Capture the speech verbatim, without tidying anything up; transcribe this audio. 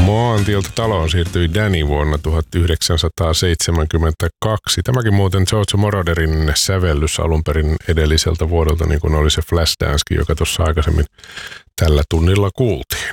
Maantieltä taloon siirtyi Danny vuonna tuhatyhdeksänsataaseitsemänkymmentäkaksi. Tämäkin muuten Giorgio Moroderin sävellys alun perin edelliseltä vuodelta, niin kuin oli se Flashdance, joka tuossa aikaisemmin tällä tunnilla kuultiin.